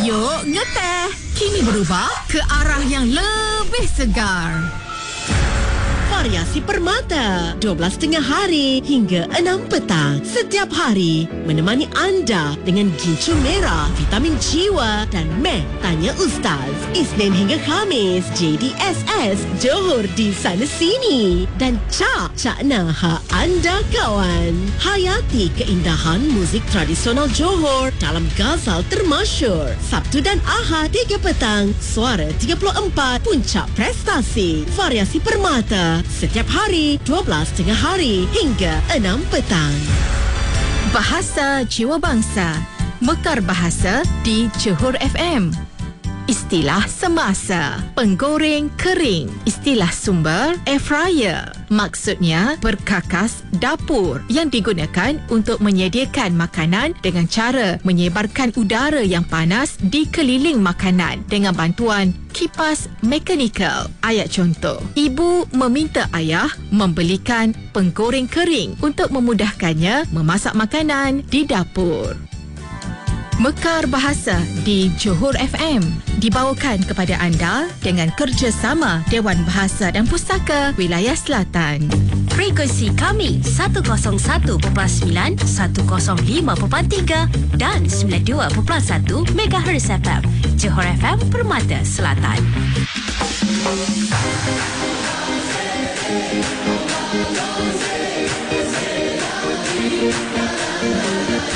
Yuk ngeteh. Kini berubah ke arah yang lebih segar. Variasi Permata 12 tengah hari hingga 6 petang setiap hari menemani anda dengan gincu merah, vitamin jiwa dan meh tanya Ustaz. Isnin hingga Khamis JDSS Johor di sana sini dan Cak Nah anda kawan. Hayati keindahan muzik tradisional Johor dalam Ghazal termasyur. Sabtu dan Ahad 3 petang Suara 34 Puncak Prestasi. Variasi Permata setiap hari 12 tengah hari hingga 6 petang. Bahasa Jiwa Bangsa, Mekar Bahasa di Johor FM. Istilah semasa, penggoreng kering. Istilah sumber, air fryer. Maksudnya, berkakas dapur yang digunakan untuk menyediakan makanan dengan cara menyebarkan udara yang panas di keliling makanan dengan bantuan kipas mekanikal. Ayat contoh, ibu meminta ayah membelikan penggoreng kering untuk memudahkannya memasak makanan di dapur. Mekar Bahasa di Johor FM dibawakan kepada anda dengan kerjasama Dewan Bahasa dan Pustaka Wilayah Selatan. Frekuensi kami 101.9, 105.3 dan 92.1 MHz FM. Johor FM Permata Selatan.